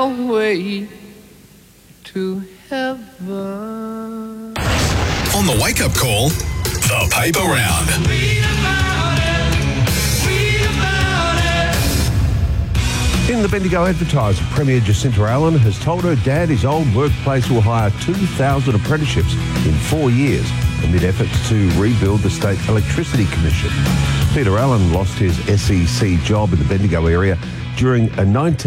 long way to heaven. On the wake-up call, the paper round. Read about it. In the Bendigo Advertiser, Premier Jacinta Allen has told her dad his old workplace will hire 2,000 apprenticeships in 4 years amid efforts to rebuild the State Electricity Commission. Peter Allen lost his SEC job in the Bendigo area during a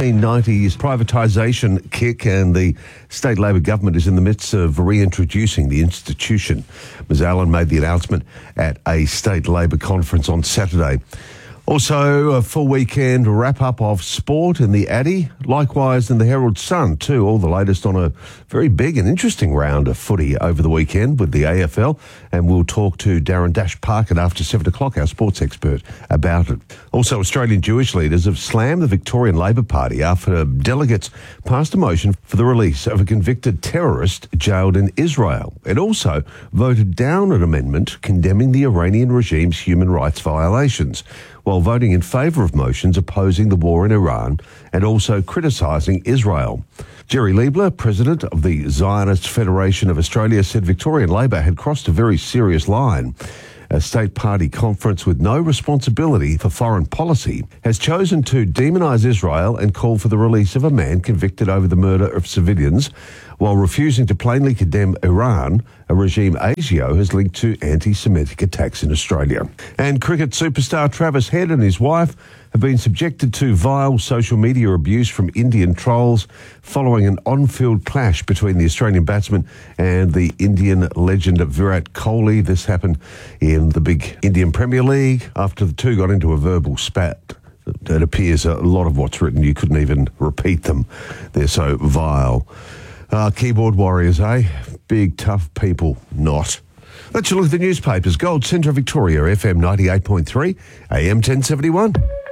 1990s privatisation kick, and the state Labor government is in the midst of reintroducing the institution. Ms Allen made the announcement at a state Labor conference on Saturday. Also, a full weekend wrap-up of sport in the Addy, likewise in the Herald Sun too. All the latest on a very big and interesting round of footy over the weekend with the AFL, and we'll talk to Darren Dash-Parkin after 7 o'clock, our sports expert, about it. Also, Australian Jewish leaders have slammed the Victorian Labor Party after delegates passed a motion for the release of a convicted terrorist jailed in Israel. It also voted down an amendment condemning the Iranian regime's human rights violations, while voting in favour of motions opposing the war in Iran and also criticising Israel. Jerry Liebler, president of the Zionist Federation of Australia, said Victorian Labor had crossed a very serious line. A state party conference with no responsibility for foreign policy has chosen to demonise Israel and call for the release of a man convicted over the murder of civilians, while refusing to plainly condemn Iran, a regime ASIO has linked to anti-Semitic attacks in Australia. And cricket superstar Travis Head and his wife have been subjected to vile social media abuse from Indian trolls following an on-field clash between the Australian batsman and the Indian legend Virat Kohli. This happened in the big Indian Premier League after the two got into a verbal spat. It appears a lot of what's written, you couldn't even repeat them. They're so vile. Keyboard warriors, eh? Big, tough people, not. Let's look at the newspapers. Gold Centre Victoria, FM 98.3, AM 1071.